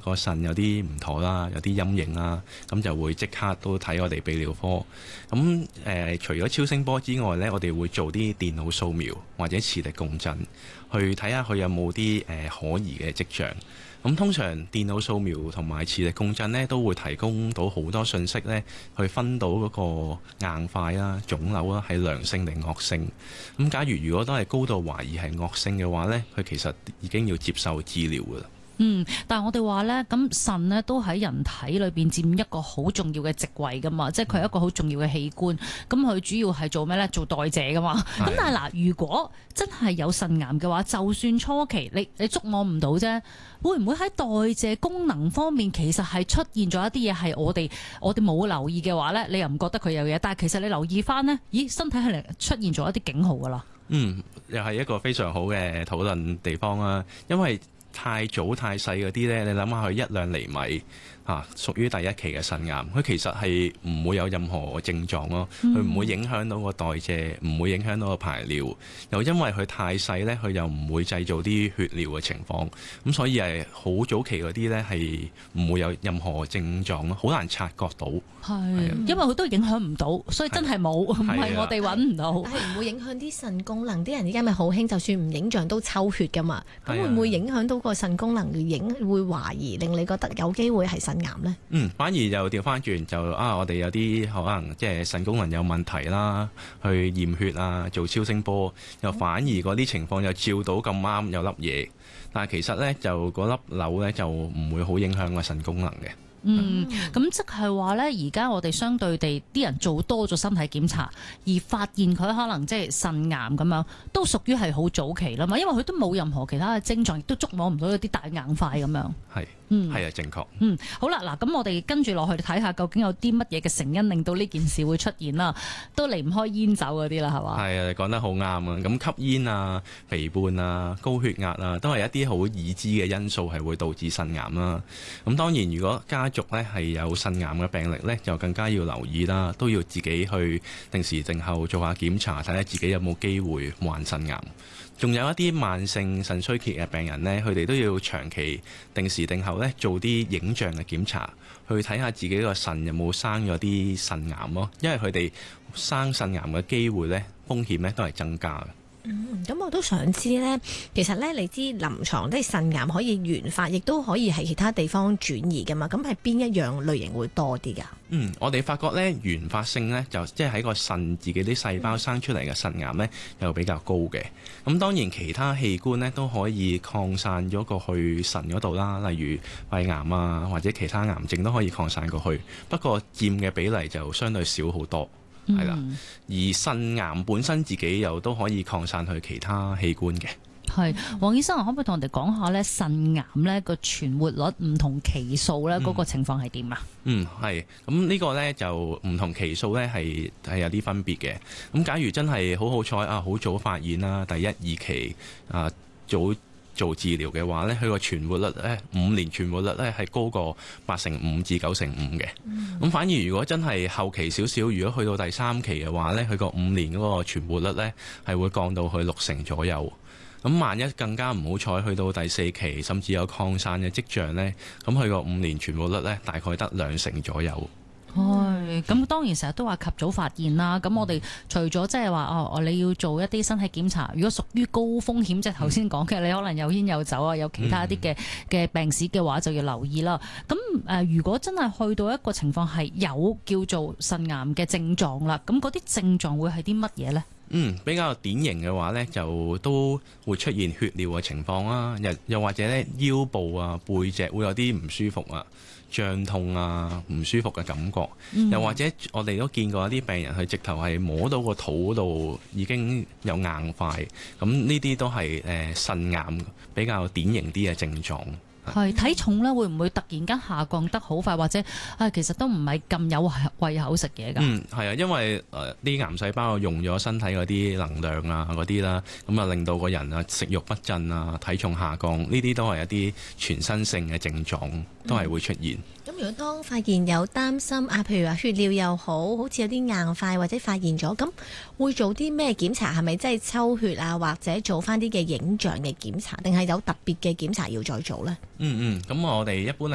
個腎有啲唔妥啦，有啲陰影啦，咁就會即刻都睇我哋泌尿科。咁除咗超聲波之外呢，我哋會做啲電腦掃描或者磁力共振，去睇下佢有冇啲可疑嘅跡象。咁通常電腦掃描同埋磁力共振呢，都會提供到好多信息呢，去分到嗰個硬塊啦、腫瘤啦係良性定惡性。咁假如果都係高度懷疑係惡性嘅話呢，佢其實已經要接受治療㗎啦。 但係我哋話呢，咁腎呢都喺人體裏邊佔一個好重要嘅席位噶嘛，即係佢係一個好重要嘅器官。咁佢主要係做咩呢？做代謝噶嘛。咁但係嗱，如果真係有腎癌嘅話，就算初期你捉摸唔到啫，會唔會喺代謝功能方面其實係出現咗一啲嘢係我哋冇留意嘅話呢？你又唔覺得佢有嘢？但係其實你留意翻呢，咦，身體係出現咗一啲警號噶啦。 又係一個非常好嘅討論地方啦，因為太早太細嗰啲呢，你諗下佢1-2厘米屬於第一期嘅腎癌，佢其實係唔會有任何症狀咯，佢唔會影響到個代謝，唔會影響到個排尿，又因為佢太細呢，佢又唔會製造啲血尿嘅情況，咁所以係好早期嗰啲呢，係唔會有任何症狀咯，好難察覺到。 係， 因為佢都影響唔到，所以真係冇，唔係我哋揾唔到。 但係唔會影響啲腎功能，啲人而家咪好興，就算唔影像都抽血噶嘛，咁會唔會影響到個腎功能？會懷疑，令你覺得有機會係腎癌呢？ 反而就調翻轉就我哋有啲可能即係腎功能有問題啦，去驗血啊，做超聲波，又反而嗰啲情況又照到咁啱有粒嘢，但係其實呢，就嗰粒瘤呢，就唔會好影響個腎功能嘅。 咁即係話呢，而家我哋相對地啲人做多咗身體檢查，而發現佢可能即係腎癌咁樣，都屬於係好早期啦嘛，因為佢都冇任何其他嘅症狀，亦都捉摸唔到一啲大硬塊咁樣。 係啊，正確。 好啦，嗱，咁我哋跟住落去睇下，究竟有啲乜嘢嘅成因令到呢件事會出現啦？都離唔開煙酒嗰啲啦，係嘛？係啊，你講得好啱啊！咁吸煙啊、肥胖啊、高血壓啊，都係一啲好已知嘅因素係會導致腎癌啦。咁當然，如果家族呢係有腎癌嘅病歷呢，就更加要留意啦，都要自己去定時定候做下檢查，睇下自己有冇機會患腎癌。仲有一啲慢性腎衰竭嘅病人呢，佢哋都要長期定時定候呢做啲影像嘅檢查，去睇下自己個腎有冇生咗啲腎癌咯。因為佢哋生腎癌嘅機會呢，風險呢都係增加嘅。 咁我都想知呢，其實呢，你知臨床即係腎癌可以原發，亦都可以喺其他地方轉移噶嘛？咁係邊一樣類型會多啲㗎？ 我哋發覺呢，原發性呢，就即係喺個腎自己啲細胞生出嚟嘅腎癌呢，又比較高嘅。咁當然其他器官呢，都可以擴散咗過去腎嗰度啦，例如肺癌啊或者其他癌症都可以擴散過去，不過佔嘅比例就相對少好多。係啦，而腎癌本身自己又都可以擴散去其他器官嘅。 係，黃醫生可唔可以同我哋講下咧腎癌咧個存活率唔同期數咧嗰個情況係點啊？ 係，咁呢個咧就唔同期數咧係有啲分別嘅。咁假如真係好彩好早發現啦，第1、2期早做治療嘅話呢，佢個存活率呢，5年存活率呢係高過85%至95%嘅。咁反而如果真係後期少少，如果去到第3期嘅話呢，佢個5年嗰個存活率呢係會降到去60%左右。咁萬一更加唔好彩，去到第4期，甚至有擴散嘅跡象呢，咁佢個5年存活率呢大概得2%左右。 咁當然成日都話及早發現啦。咁我哋除咗即係話你要做一啲身體檢查，如果屬於高風險，即係頭先講嘅，你可能有煙有酒啊，有其他一啲嘅病史嘅話，就要留意啦。咁如果真係去到一個情況係有叫做腎癌嘅症狀啦，咁嗰啲症狀會係啲乜嘢呢？ 比較典型嘅話呢，就都會出現血尿嘅情況啦，又或者呢腰部啊、背脊會有啲唔舒服啊、脹痛啊、唔舒服嘅感覺，又或者我哋都見過一啲病人佢直頭係摸到個肚度已經有硬塊，咁呢啲都係腎癌比較典型啲嘅症狀。 係體重咧，會唔會突然間下降得好快，或者其實都唔係咁有胃口食嘢㗎？ 係啊，因為啲癌細胞用咗身體嗰啲能量啊嗰啲啦，咁啊令到個人啊食慾不振啊、體重下降，呢啲都係一啲全身性嘅症狀，都係會出現。 咁如果當發現有擔心譬如話血尿又好似有啲硬塊或者發現咗，咁會做啲咩檢查？係咪真係抽血啊，或者做翻啲嘅影像嘅檢查，定係有特別嘅檢查要再做呢？ 咁我哋一般